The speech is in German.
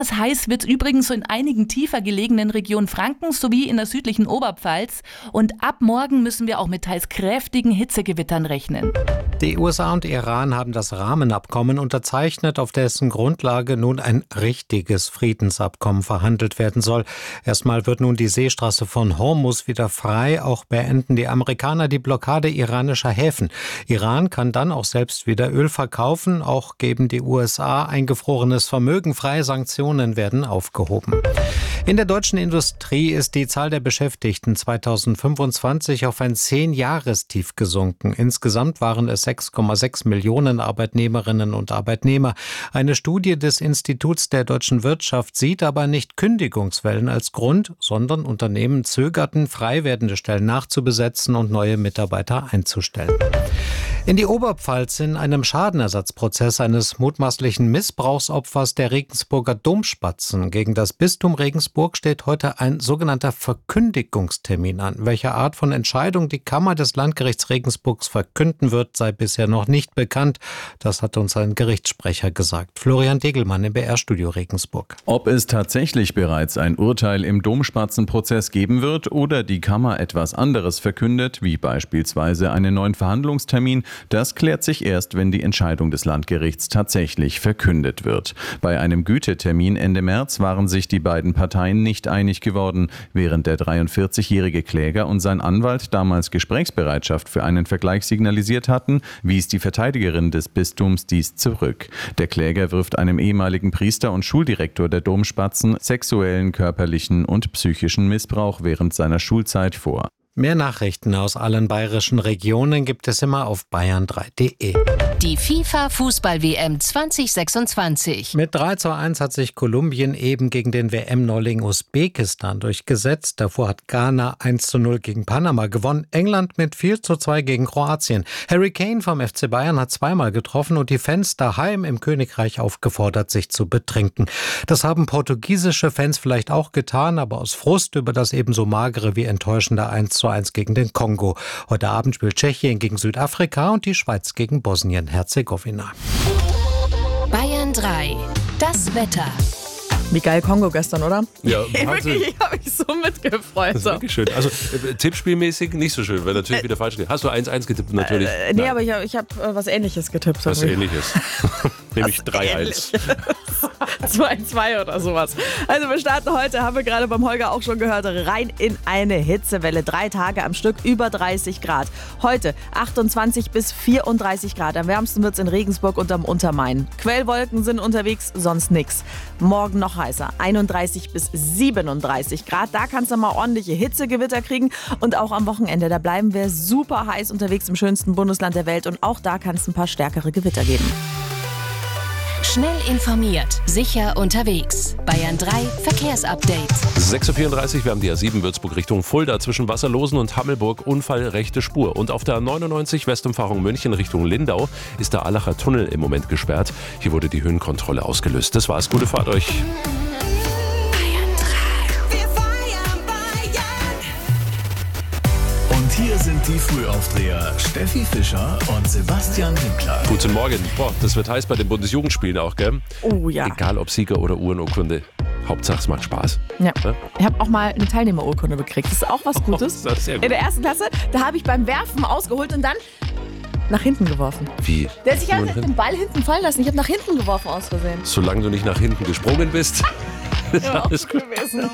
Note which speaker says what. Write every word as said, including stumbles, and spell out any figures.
Speaker 1: Heiß wird übrigens so in einigen tiefer gelegenen Regionen Frankens sowie in der südlichen Oberpfalz. Und ab morgen müssen wir auch mit teils kräftigen Hitzegewittern rechnen.
Speaker 2: Die U S A und Iran haben das Rahmenabkommen unterzeichnet, auf dessen Grundlage nun ein richtiges Friedensabkommen verhandelt werden soll. Erstmal wird nun die Seestraße von Hormuz wieder frei. Auch beenden die Amerikaner die Blockade iranischer Häfen. Iran kann dann auch selbst wieder Öl verkaufen. Auch geben die U S A eingefrorenes Vermögen frei. Sanktionen werden aufgehoben. In der deutschen Industrie ist die Zahl der Beschäftigten zweitausendfünfundzwanzig auf ein Zehn-Jahrestief gesunken. Insgesamt waren es sechs Komma sechs Millionen Arbeitnehmerinnen und Arbeitnehmer. Eine Studie des Instituts der deutschen Wirtschaft sieht aber nicht Kündigungswellen als Grund, sondern Unternehmen zögerten, frei werdende Stellen nachzubesetzen und neue Mitarbeiter einzustellen. In die Oberpfalz in einem Schadenersatzprozess eines mutmaßlichen Missbrauchsopfers der Regensburger Domspatzen gegen das Bistum Regensburg steht heute ein sogenannter Verkündigungstermin an. Welche Art von Entscheidung die Kammer des Landgerichts Regensburgs verkünden wird, sei bisher noch nicht bekannt. Das hat uns ein Gerichtssprecher gesagt. Florian Degelmann im B R-Studio Regensburg.
Speaker 3: Ob es tatsächlich bereits ein Urteil im Domspatzenprozess geben wird oder die Kammer etwas anderes verkündet, wie beispielsweise einen neuen Verhandlungstermin, das klärt sich erst, wenn die Entscheidung des Landgerichts tatsächlich verkündet wird. Bei einem Gütetermin Ende März waren sich die beiden Parteien nicht einig geworden. Während der dreiundvierzigjährige Kläger und sein Anwalt damals Gesprächsbereitschaft für einen Vergleich signalisiert hatten, wies die Verteidigerin des Bistums dies zurück. Der Kläger wirft einem ehemaligen Priester und Schuldirektor der Domspatzen sexuellen, körperlichen und psychischen Missbrauch während seiner Schulzeit vor.
Speaker 2: Mehr Nachrichten aus allen bayerischen Regionen gibt es immer auf bayern drei punkt de.
Speaker 4: Die FIFA-Fußball-W M zwanzig sechsundzwanzig.
Speaker 2: Mit drei zu eins hat sich Kolumbien eben gegen den W M-Neuling Usbekistan durchgesetzt. Davor hat Ghana eins zu null gegen Panama gewonnen. England mit vier zu zwei gegen Kroatien. Harry Kane vom F C Bayern hat zweimal getroffen und die Fans daheim im Königreich aufgefordert, sich zu betrinken. Das haben portugiesische Fans vielleicht auch getan, aber aus Frust über das ebenso magere wie enttäuschende eins zu eins gegen den Kongo. Heute Abend spielt Tschechien gegen Südafrika und die Schweiz gegen Bosnien-Herzegowina.
Speaker 4: Bayern drei. Das Wetter.
Speaker 5: Wie geil Kongo gestern, oder?
Speaker 6: Ja,
Speaker 5: hey, wirklich, ich habe mich so mitgefreut.
Speaker 6: Das ist wirklich schön. Also äh, tippspielmäßig nicht so schön, weil natürlich äh, wieder falsch geht. Hast du eins eins getippt natürlich?
Speaker 5: Äh, nee, Nein. aber ich habe ich hab, äh, was Ähnliches getippt.
Speaker 6: Was Ähnliches. Nämlich drei eins.
Speaker 5: zwei zwei oder sowas. Also wir starten heute, haben wir gerade beim Holger auch schon gehört, rein in eine Hitzewelle. Drei Tage am Stück, über dreißig Grad. Heute achtundzwanzig bis vierunddreißig Grad. Am wärmsten wird es in Regensburg und am Untermain. Quellwolken sind unterwegs, sonst nix. Morgen noch heißer, einunddreißig bis siebenunddreißig Grad. Da kannst du mal ordentliche Hitzegewitter kriegen. Und auch am Wochenende, da bleiben wir super heiß unterwegs im schönsten Bundesland der Welt. Und auch da kann es ein paar stärkere Gewitter geben.
Speaker 4: Schnell informiert, sicher unterwegs. Bayern drei Verkehrsupdate.
Speaker 6: sechs Uhr vierunddreißig, wir haben die A sieben Würzburg Richtung Fulda zwischen Wasserlosen und Hammelburg. Unfall, rechte Spur. Und auf der A neunundneunzig Westumfahrung München Richtung Lindau ist der Allacher Tunnel im Moment gesperrt. Hier wurde die Höhenkontrolle ausgelöst. Das war's. Gute Fahrt euch.
Speaker 7: Und hier sind die Frühaufdreher Steffi Fischer und Sebastian Winkler.
Speaker 6: Guten Morgen. Boah, das wird heiß bei den Bundesjugendspielen auch, gell?
Speaker 5: Oh ja.
Speaker 6: Egal ob Sieger oder Uhrenurkunde. Hauptsache es macht Spaß.
Speaker 5: Ja. ja? Ich habe auch mal eine Teilnehmerurkunde gekriegt. Das ist auch was Gutes.
Speaker 6: Oh, das ist sehr gut.
Speaker 5: In der ersten Klasse, da habe ich beim Werfen ausgeholt und dann nach hinten geworfen.
Speaker 6: Wie?
Speaker 5: Der hat sich halt den Ball hinten fallen lassen. Ich habe nach hinten geworfen aus Versehen.
Speaker 6: Solange du nicht nach hinten gesprungen bist, ist
Speaker 5: ja,
Speaker 6: alles gut
Speaker 5: gewesen.